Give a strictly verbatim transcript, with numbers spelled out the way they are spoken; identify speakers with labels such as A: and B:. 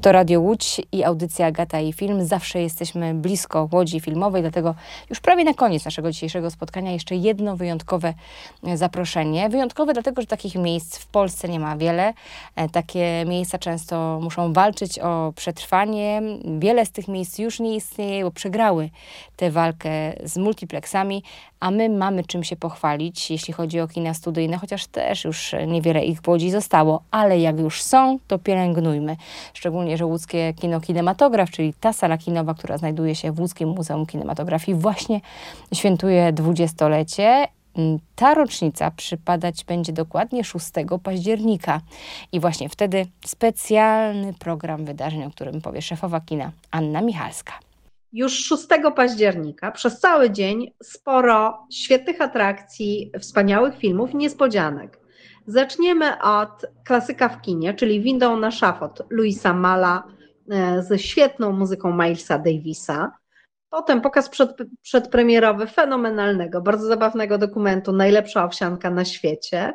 A: To Radio Łódź i audycja Agata i Film. Zawsze jesteśmy blisko Łodzi Filmowej, dlatego już prawie na koniec naszego dzisiejszego spotkania jeszcze jedno wyjątkowe zaproszenie. Wyjątkowe dlatego, że takich miejsc w Polsce nie ma wiele. Takie miejsca często muszą walczyć o przetrwanie. Wiele z tych miejsc już nie istnieje, bo przegrały tę walkę z multiplexami, a my mamy czym się pochwalić, jeśli chodzi o kina studyjne, chociaż też już niewiele ich w Łodzi zostało, ale jak już są, to pielęgnujmy. Szczególnie, że łódzkie kino Kinematograf, czyli ta sala kinowa, która znajduje się w Łódzkim Muzeum Kinematografii, właśnie świętuje dwudziestolecie. Ta rocznica przypadać będzie dokładnie szóstego października i właśnie wtedy specjalny program wydarzeń, o którym powie szefowa kina Anna Michalska.
B: Już szóstego października przez cały dzień sporo świetnych atrakcji, wspaniałych filmów, niespodzianek. Zaczniemy od klasyka w kinie, czyli Windą na szafot Louisa Malla ze świetną muzyką Milesa Davisa. Potem pokaz przed, przedpremierowy fenomenalnego, bardzo zabawnego dokumentu Najlepsza owsianka na świecie.